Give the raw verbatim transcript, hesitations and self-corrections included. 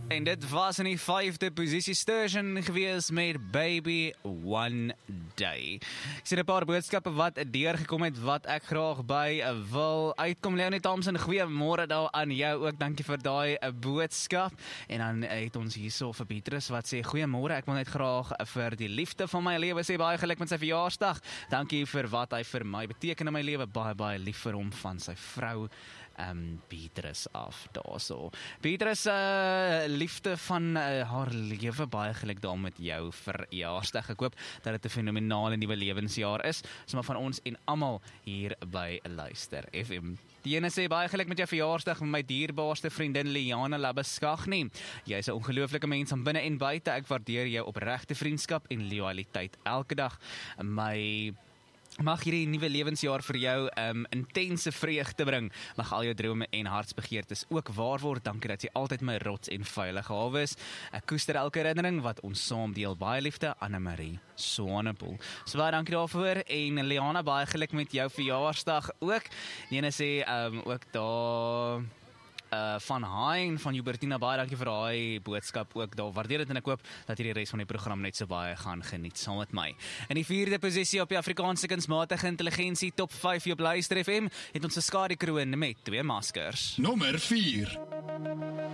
En dit was in die vyfde posisie Sturgeon gewees met Baby One Day. Ek sien 'n paar boodskappe wat deurgekom het wat ek graag by wil uitkom. Leonie Thompson, goeiemôre daar aan jou ook. Dankie vir daai boodskap. En dan het ons hierso vir Petrus wat sê goeiemôre, ek wil net graag vir die liefde van my lewe sê baie geluk met sy verjaarsdag. Dankie vir wat hy vir my beteken in my lewe. Baie baie lief vir hom van sy vrou um, Petrus af daarso. Petrus uh, liefde van uh, haar lewe, baie geluk daar met jou verjaarsdag. Ek hoop dat dit 'n fenomenale nuwe lewensjaar is, so maar van ons en almal hier by Luister F M. Die ene sê baie geluk met jou verjaarsdag met my dierbaarste vriendin Liana Labeskagni. Jy is 'n ongelooflike mens van binne en buite. Ek waardeer jou opregte vriendskap en loyaliteit elke dag. My Mag hierdie nuwe lewensjaar vir jou um, intense vreugde bring. Mag al jou drome en hartsbegeertes ook waar word. Dankie dat jy altyd my rots en veilige hawe is. Ek koester elke herinnering wat ons saam deel. Baie liefde, Anne-Marie Swanepoel. So baie dankie daarvoor. En Liana, baie geluk met jou verjaarsdag ook. Die ene sê um, ook daar Uh, van Hein, van Hubertina, baie dankie vir daai boodskap ook daar, waardeer dit en ek hoop dat hierdie res van die program net so baie gaan geniet saam met my. In die vierde posisie op die Afrikaanse kunsmatige intelligensie top vyf op Luister F M het ons 'n skadekroon met twee maskers. Nommer vier.